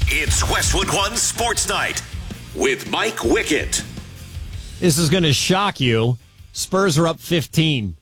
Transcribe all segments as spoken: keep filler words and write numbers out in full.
It's Westwood One Sports Night with Mike Wickett. This is going to shock you. Spurs are up fifteen.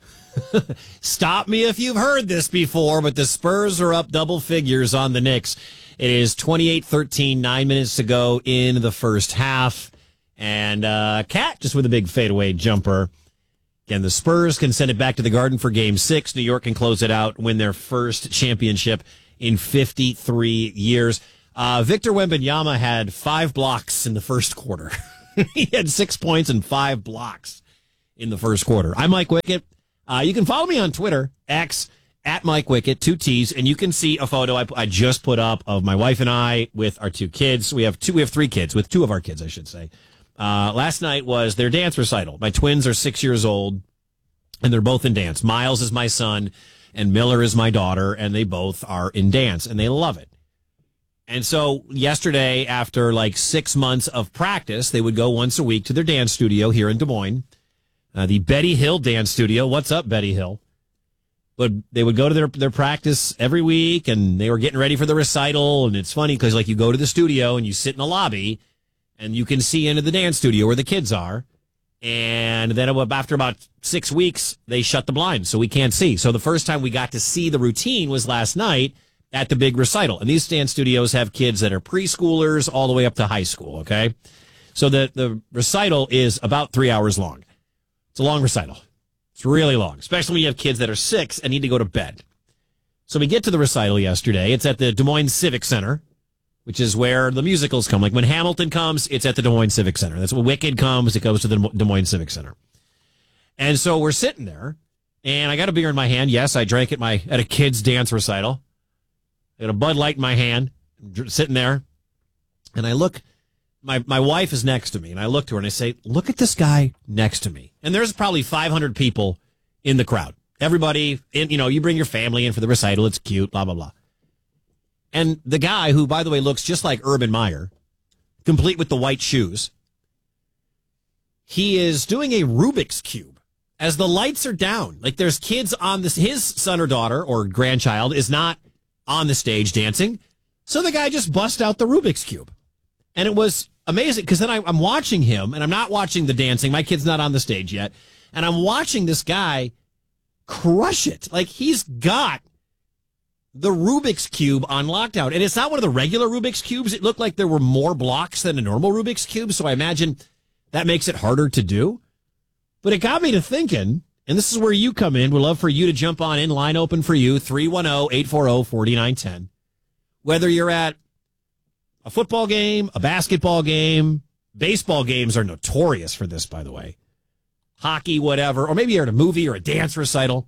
Stop me if you've heard this before, but the Spurs are up double figures on the Knicks. It is twenty-eight thirteen, nine minutes to go in the first half. And uh, Cat just with a big fadeaway jumper. Again, the Spurs can send it back to the Garden for game six. New York can close it out, win their first championship in fifty-three years. Uh, Victor Wembanyama had five blocks in the first quarter. He had six points and five blocks in the first quarter. I'm Mike Wickett. Uh, you can follow me on Twitter, X, at Mike Wickett, two T's, and you can see a photo I, I just put up of my wife and I with our two kids. We have two, we have three kids, with two of our kids, I should say. Uh, last night was their dance recital. My twins are six years old, and they're both in dance. Miles is my son, and Miller is my daughter, and they both are in dance, and they love it. And so yesterday, after like six months of practice, they would go once a week to their dance studio here in Des Moines, uh, the Betty Hill Dance Studio. What's up, Betty Hill? But they would go to their, their practice every week, and they were getting ready for the recital. And it's funny because like you go to the studio and you sit in the lobby, and you can see into the dance studio where the kids are. And then after about six weeks, they shut the blinds, so we can't see. So the first time we got to see the routine was last night at the big recital. And these dance studios have kids that are preschoolers all the way up to high school, okay? So the, the recital is about three hours long. It's a long recital. It's really long, especially when you have kids that are six and need to go to bed. So we get to the recital yesterday. It's at the Des Moines Civic Center, which is where the musicals come. Like when Hamilton comes, it's at the Des Moines Civic Center. That's when Wicked comes, it goes to the Des Moines Civic Center. And so we're sitting there, and I got a beer in my hand. Yes, I drank at my at a kid's dance recital. I got a Bud Light in my hand, sitting there, and I look, my, my wife is next to me, and I look to her and I say, look at this guy next to me. And there's probably five hundred people in the crowd. Everybody, in, you know, you bring your family in for the recital, it's cute, blah, blah, blah. And the guy, who, by the way, looks just like Urban Meyer, complete with the white shoes, he is doing a Rubik's Cube as the lights are down. Like there's kids on this, his son or daughter or grandchild is not on the stage dancing. So the guy just bust out the Rubik's Cube. And it was amazing because then I, I'm watching him, and I'm not watching the dancing. My kid's not on the stage yet. And I'm watching this guy crush it. Like he's got the Rubik's Cube on lockdown. And it's not one of the regular Rubik's Cubes. It looked like there were more blocks than a normal Rubik's Cube. So I imagine that makes it harder to do. But it got me to thinking, and this is where you come in. We'd love for you to jump on in. Line open for you, three one zero, eight four zero, four nine one zero. Whether you're at a football game, a basketball game, baseball games are notorious for this, by the way. Hockey, whatever. Or maybe you're at a movie or a dance recital.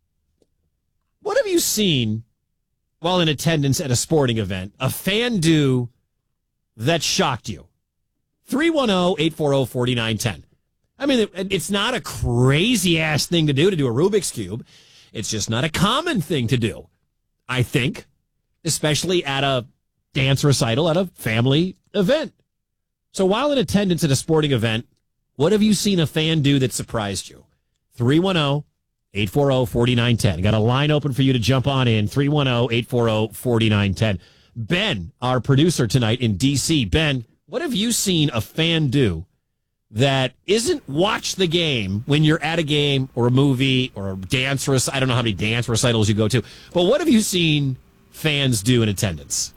What have you seen while in attendance at a sporting event, a fan do that shocked you? three one zero, eight four zero, four nine one zero. I mean, it's not a crazy-ass thing to do, to do a Rubik's Cube. It's just not a common thing to do, I think, especially at a dance recital, at a family event. So while in attendance at a sporting event, what have you seen a fan do that surprised you? three one zero, eight four zero, four nine one zero. Got a line open for you to jump on in, three one zero, eight four zero, four nine one zero. Ben, our producer tonight in D C. Ben, what have you seen a fan do that isn't watch the game when you're at a game or a movie or a dance recital? I don't know how many dance recitals you go to, but what have you seen fans do in attendance?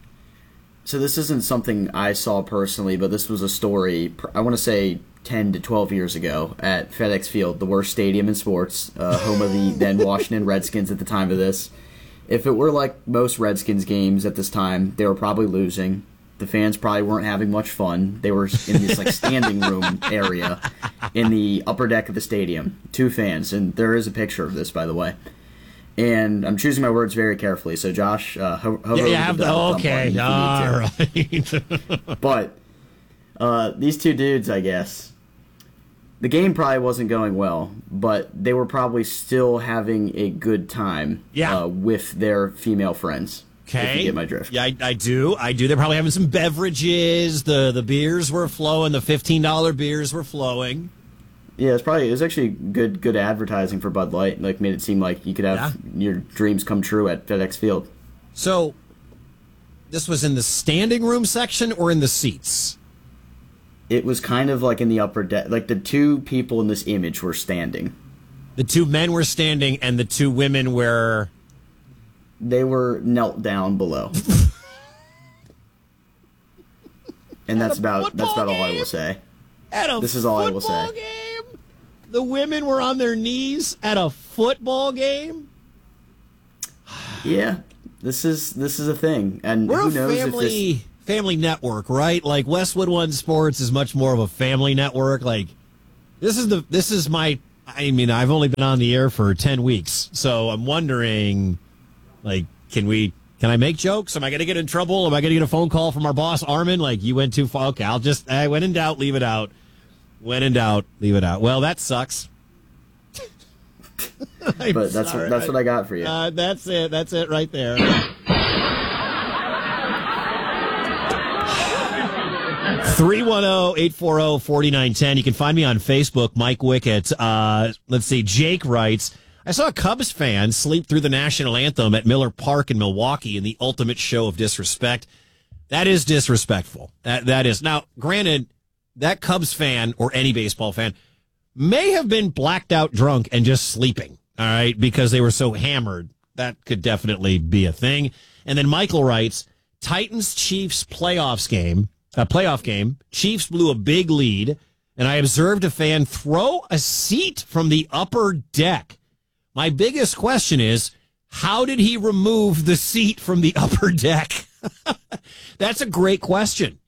So this isn't something I saw personally, but this was a story, I want to say ten to twelve years ago at FedEx Field, the worst stadium in sports, uh, home of the then Washington Redskins at the time of this. If it were like most Redskins games at this time, they were probably losing. The fans probably weren't having much fun. They were in this like standing room area in the upper deck of the stadium. Two fans, and there is a picture of this, by the way. And I'm choosing my words very carefully. So, Josh, uh, ho- hover yeah, over the the, dump okay, all right. But uh, these two dudes, I guess, the game probably wasn't going well, but they were probably still having a good time yeah. uh, with their female friends. Okay. If you get my drift. Yeah, I, I do. I do. They're probably having some beverages. The the beers were flowing. The fifteen dollar beers were flowing. Yeah, it's probably it was actually good good advertising for Bud Light. Like made it seem like you could have yeah. your dreams come true at FedEx Field. So this was in the standing room section or in the seats? It was kind of like in the upper deck. Like the two people in this image were standing. The two men were standing, and the two women were... They were knelt down below. And that's about that's about all I will say. At a this is all I will say. Game? The women were on their knees at a football game? Yeah. This is this is a thing. And We're who a knows family if this... family network, right? Like Westwood One Sports is much more of a family network. Like this is the this is my I mean, I've only been on the air for ten weeks. So I'm wondering, like, can we Can I make jokes? Am I going to get in trouble? Am I going to get a phone call from our boss, Armin? Like, you went too far. Okay, I'll just, I when in doubt, leave it out. When in doubt, leave it out. Well, that sucks. But that's what, that's what I got for you. Uh, that's it. That's it right there. three one zero, eight four zero, four nine one zero. You can find me on Facebook, Mike Wickett. Uh, let's see, Jake writes, I saw a Cubs fan sleep through the national anthem at Miller Park in Milwaukee in the ultimate show of disrespect. That is disrespectful. That That is. Now, granted, that Cubs fan, or any baseball fan, may have been blacked out drunk and just sleeping, all right, because they were so hammered. That could definitely be a thing. And then Michael writes, Titans-Chiefs playoffs game, a playoff game, Chiefs blew a big lead, and I observed a fan throw a seat from the upper deck. My biggest question is, how did he remove the seat from the upper deck? That's a great question.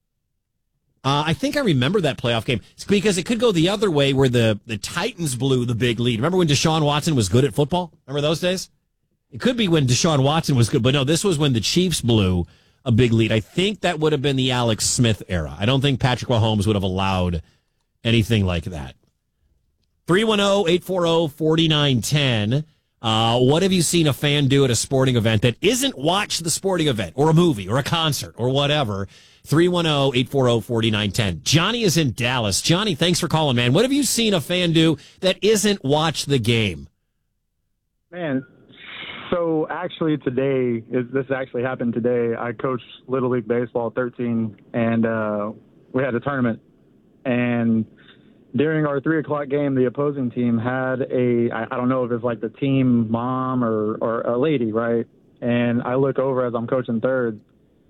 Uh, I think I remember that playoff game. It's because it could go the other way where the, the Titans blew the big lead. Remember when Deshaun Watson was good at football? Remember those days? It could be when Deshaun Watson was good, but no, this was when the Chiefs blew a big lead. I think that would have been the Alex Smith era. I don't think Patrick Mahomes would have allowed anything like that. three one zero, eight four zero, four nine one zero. Uh, what have you seen a fan do at a sporting event that isn't watch the sporting event or a movie or a concert or whatever? three one zero, eight four zero, four nine one zero. Johnny is in Dallas. Johnny, thanks for calling, man. What have you seen a fan do that isn't watch the game? Man, so actually today, this actually happened today. I coached Little League Baseball thirteen, and uh, we had a tournament. And during our three o'clock game, the opposing team had a, I, I don't know if it's like the team mom or, or a lady, right? And I look over as I'm coaching third.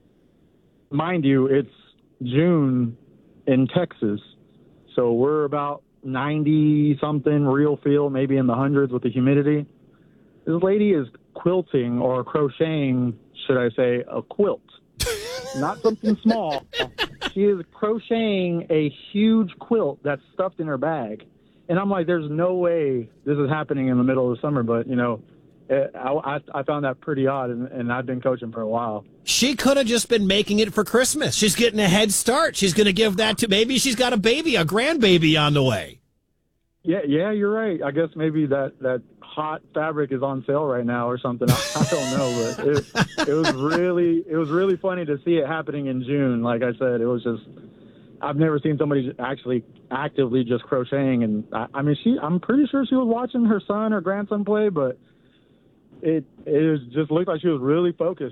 Mind you, it's June in Texas, so we're about ninety-something real feel, maybe in the hundreds with the humidity. This lady is quilting or crocheting, should I say, a quilt. Not something small. She is crocheting a huge quilt that's stuffed in her bag. And I'm like, there's no way this is happening in the middle of the summer. But, you know, it, I, I found that pretty odd, and, and I've been coaching for a while. She could have just been making it for Christmas. She's getting a head start. She's going to give that to, maybe she's got a baby, a grandbaby on the way. Yeah, yeah, you're right. I guess maybe that, that hot fabric is on sale right now or something. I, I don't know, but it, it was really it was really funny to see it happening in June. Like I said, it was just, I've never seen somebody actually actively just crocheting. And I, I mean, she I'm pretty sure she was watching her son or grandson play, but it it was, just looked like she was really focused.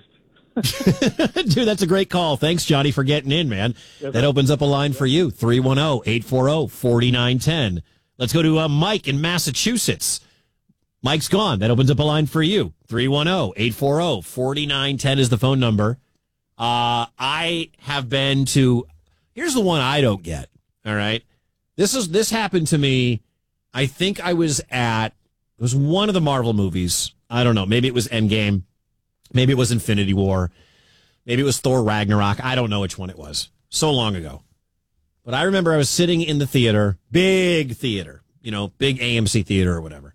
Dude, that's a great call. Thanks, Johnny, for getting in, man. Yes, that opens up a line for you. three one zero, eight four zero, four nine one zero. Let's go to uh, Mike in Massachusetts. Mike's gone. That opens up a line for you. three one zero, eight four zero, four nine one zero is the phone number. Uh, I have been to, here's the one I don't get. All right. This is, this happened to me. I think I was at, it was one of the Marvel movies. I don't know. Maybe it was Endgame. Maybe it was Infinity War. Maybe it was Thor Ragnarok. I don't know which one it was. So long ago. But I remember I was sitting in the theater, big theater, you know, big A M C theater or whatever.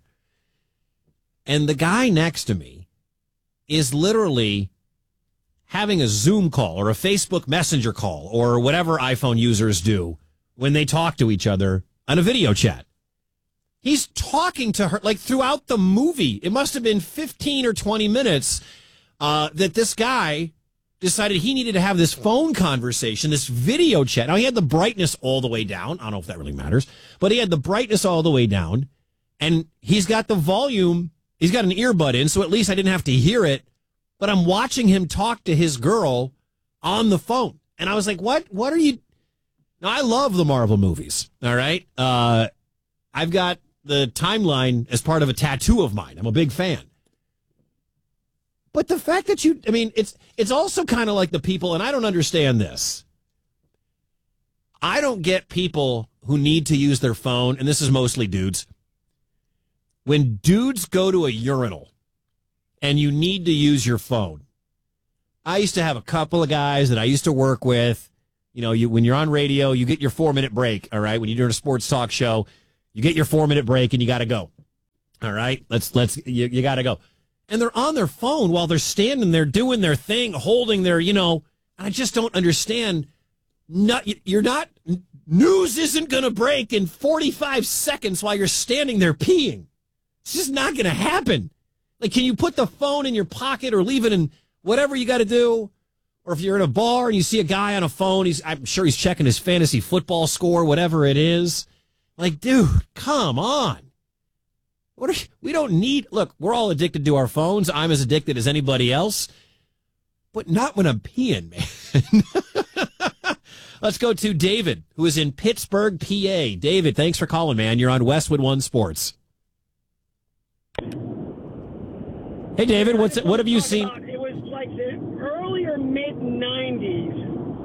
And the guy next to me is literally having a Zoom call or a Facebook Messenger call or whatever iPhone users do when they talk to each other on a video chat. He's talking to her like throughout the movie. It must have been fifteen or twenty minutes uh, that this guy decided he needed to have this phone conversation, this video chat. Now, he had the brightness all the way down. I don't know if that really matters, but he had the brightness all the way down, and he's got the volume. He's got an earbud in, so at least I didn't have to hear it but I'm watching him talk to his girl on the phone. And I was like, what, what are you? Now, I love the Marvel movies. All right. Uh, I've got the timeline as part of a tattoo of mine. I'm a big fan. But the fact that you, I mean, it's, it's also kind of like the people, and I don't understand this. I don't get people who need to use their phone, and this is mostly dudes. When dudes go to a urinal and you need to use your phone, I used to have a couple of guys that I used to work with. You know, you when you're on radio, you get your four-minute break, all right? When you're doing a sports talk show, you get your four-minute break and you got to go. All right? Let's, let's, you, you got to go. And they're on their phone while they're standing there doing their thing, holding their, you know, I just don't understand. Not, you're not, news isn't going to break in forty-five seconds while you're standing there peeing. It's just not going to happen. Like, can you put the phone in your pocket or leave it in whatever you got to do? Or if you're in a bar and you see a guy on a phone, he's I'm sure he's checking his fantasy football score, whatever it is. Like, dude, come on. What are, we don't need, look, we're all addicted to our phones. I'm as addicted as anybody else. But not when I'm peeing, man. Let's go to David, who is in Pittsburgh, P A. David, thanks for calling, man. You're on Westwood One Sports. Hey, David, what's what have you seen? It was like the earlier mid nineties,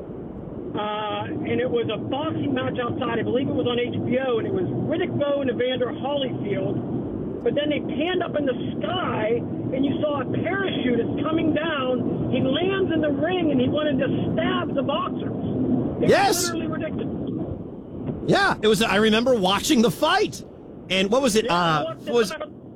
uh, and it was a boxing match outside. I believe it was on H B O, and it was Riddick Bowe and Evander Holyfield. But then they panned up in the sky, and you saw a parachutist coming down. He lands in the ring, and he wanted to stab the boxers. It yes. was literally ridiculous. Yeah, it was. I remember watching the fight. And what was it? Uh, was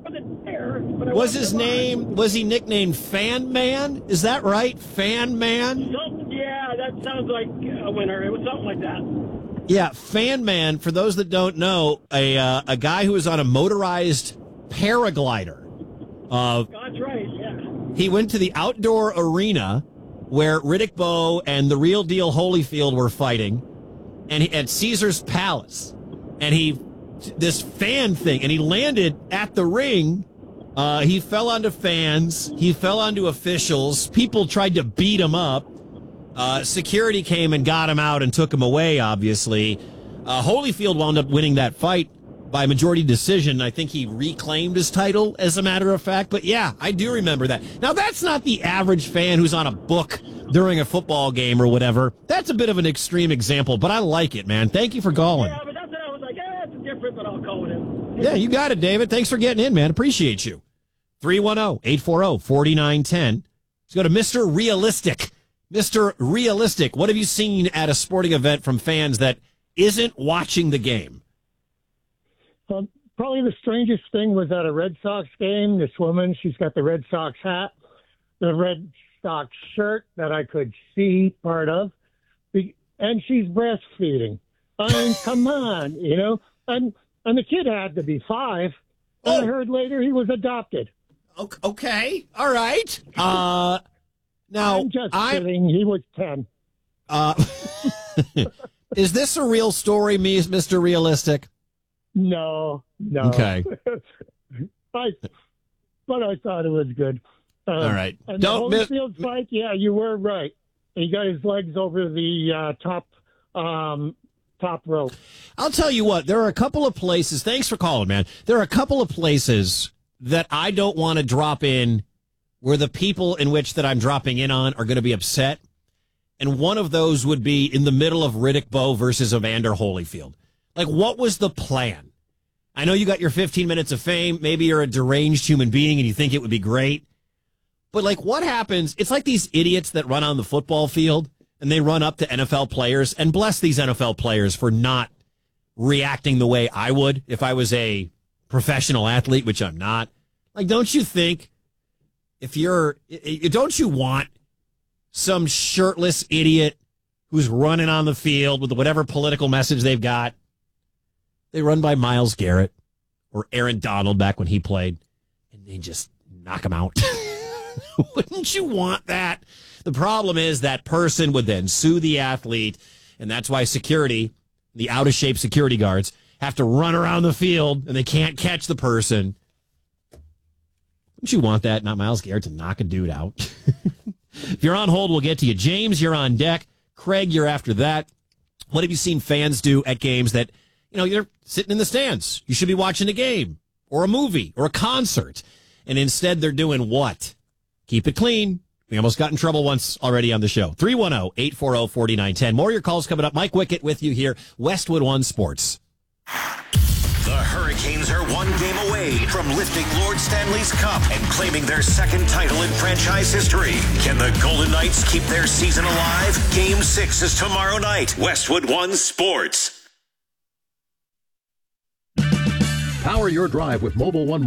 was his name? Was he nicknamed Fan Man? Is that right? Fan Man? Yeah, that sounds like a winner. It was something like that. Yeah, Fan Man. For those that don't know, a uh, a guy who was on a motorized paraglider. Uh, That's right. Yeah. He went to the outdoor arena where Riddick Bowe and the real deal Holyfield were fighting, and he, at Caesar's Palace, and he. This fan thing, and he landed at the ring. Uh, he fell onto fans. He fell onto officials. People tried to beat him up. Uh, security came and got him out and took him away, obviously. Uh, Holyfield wound up winning that fight by majority decision. I think he reclaimed his title, as a matter of fact. But, yeah, I do remember that. Now, that's not the average fan who's on a book during a football game or whatever. That's a bit of an extreme example, but I like it, man. Thank you for calling. Yeah, but that's what I was like, eh, it's different, but I'll call it in. Yeah, you got it, David. Thanks for getting in, man. Appreciate you. three one zero, eight four zero, four nine one zero. Let's go to Mister Realistic. Mister Realistic, what have you seen at a sporting event from fans that isn't watching the game? Um, probably the strangest thing was at a Red Sox game. This woman, she's got the Red Sox hat, the Red Sox shirt that I could see part of, and she's breastfeeding. I mean, come on, you know? And and the kid had to be five. Oh. I heard later he was adopted. Okay, all right. Uh, now, I'm just I, kidding. He was ten. Uh, is this a real story, Mister Realistic? No, no. Okay. I, but I thought it was good. Um, all right. And Don't the miss. Holyfield fight, yeah, you were right. He got his legs over the uh, top um, top rope. I'll tell you what, there are a couple of places, thanks for calling, man. There are a couple of places that I don't want to drop in where the people in which that I'm dropping in on are going to be upset. And one of those would be in the middle of Riddick Bowe versus Evander Holyfield. Like, what was the plan? I know you got your fifteen minutes of fame. Maybe you're a deranged human being and you think it would be great. But, like, what happens? It's like these idiots that run on the football field and they run up to N F L players, and bless these N F L players for not reacting the way I would if I was a professional athlete, which I'm not. Like, don't you think if you're, don't you want some shirtless idiot who's running on the field with whatever political message they've got? They run by Myles Garrett or Aaron Donald back when he played, and they just knock him out. Wouldn't you want that? The problem is that person would then sue the athlete, and that's why security, the out-of-shape security guards, have to run around the field, and they can't catch the person. Don't you want that? Not Myles Garrett to knock a dude out. If you're on hold, we'll get to you. James, you're on deck. Craig, you're after that. What have you seen fans do at games that, you know, you're sitting in the stands? You should be watching a game or a movie or a concert. And instead they're doing what? Keep it clean. We almost got in trouble once already on the show. three one zero, eight four zero, four nine one zero. More of your calls coming up. Mike Wickett with you here. Westwood One Sports. The Hurricanes are one game away from lifting Lord Stanley's Cup and claiming their second title in franchise history. Can the Golden Knights keep their season alive? Game six is tomorrow night. Westwood One Sports. Power your drive with Mobile One.